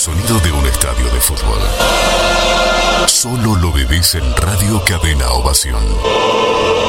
sonido de un estadio de fútbol. Solo lo vivís en Radio Cadena Ovación.